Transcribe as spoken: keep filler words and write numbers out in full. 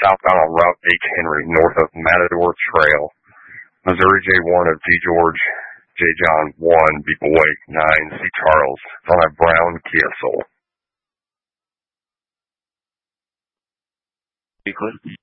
southbound on Route H. Henry, north of Matador Trail. Missouri J one of G. George, J. John one, B. Boy nine, C. Charles. It's on a brown Kia Soul. Speaker.